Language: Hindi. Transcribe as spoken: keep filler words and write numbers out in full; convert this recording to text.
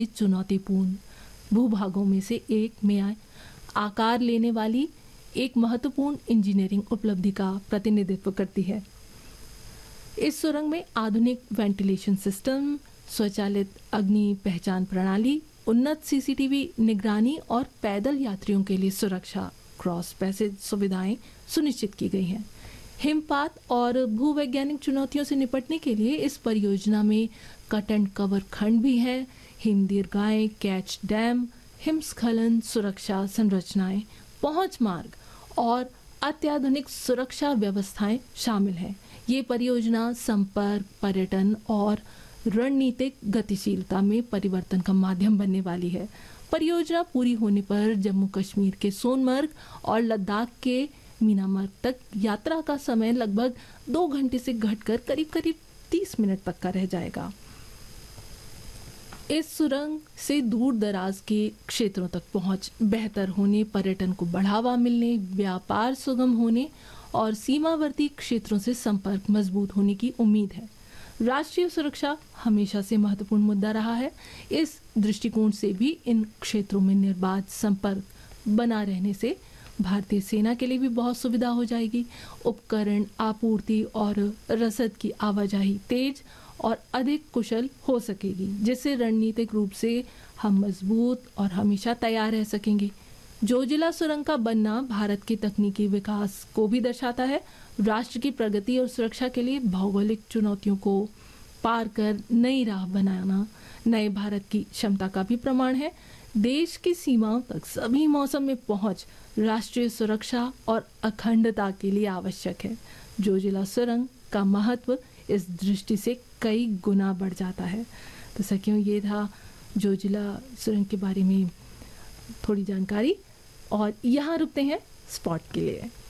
चुनौतीपूर्ण भूभागों में से एक में आकार लेने वाली एक महत्वपूर्ण इंजीनियरिंग उपलब्धि का प्रतिनिधित्व करती है। इस सुरंग में आधुनिक वेंटिलेशन सिस्टम, स्वचालित अग्नि पहचान प्रणाली, उन्नत सीसीटीवी निगरानी और पैदल यात्रियों के लिए सुरक्षा क्रॉस पैसेज सुविधाएं सुनिश्चित की गई हैं। हिमपात और भूवैज्ञानिक चुनौतियों से निपटने के लिए इस परियोजना में कट एंड कवर खंड भी है। हिमदीर्घाएं, कैच डैम, हिमस्खलन सुरक्षा संरचनाएं, पहुंच मार्ग और अत्याधुनिक सुरक्षा व्यवस्थाएं शामिल हैं। ये परियोजना संपर्क, पर्यटन और रणनीतिक गतिशीलता में परिवर्तन का माध्यम बनने वाली है। परियोजना पूरी होने पर जम्मू कश्मीर के सोनमर्ग और लद्दाख के मीनामर्ग तक यात्रा का समय लगभग दो घंटे से घटकर करीब करीब तीस मिनट तक का रह जाएगा। इस सुरंग से दूर दराज के क्षेत्रों तक पहुंच बेहतर होने, पर्यटन को बढ़ावा मिलने, व्यापार सुगम होने और सीमावर्ती क्षेत्रों से संपर्क मजबूत होने की उम्मीद है। राष्ट्रीय सुरक्षा हमेशा से महत्वपूर्ण मुद्दा रहा है। इस दृष्टिकोण से भी इन क्षेत्रों में निर्बाध संपर्क बना रहने से भारतीय सेना के लिए भी बहुत सुविधा हो जाएगी। उपकरण आपूर्ति और रसद की आवाजाही तेज और अधिक कुशल हो सकेगी, जिससे रणनीतिक रूप से हम मजबूत और हमेशा तैयार रह सकेंगे। जोजिला सुरंग का बनना भारत के तकनीकी विकास को भी दर्शाता है। राष्ट्र की प्रगति और सुरक्षा के लिए भौगोलिक चुनौतियों को पार कर नई राह बनाना नए भारत की क्षमता का भी प्रमाण है। देश की सीमाओं तक सभी मौसम में पहुंच राष्ट्रीय सुरक्षा और अखंडता के लिए आवश्यक है। जोजिला सुरंग का महत्व इस दृष्टि से कई गुना बढ़ जाता है। तो सखियों, ये था जोजिला सुरंग के बारे में थोड़ी जानकारी, और यहाँ रुकते हैं स्पॉट के लिए।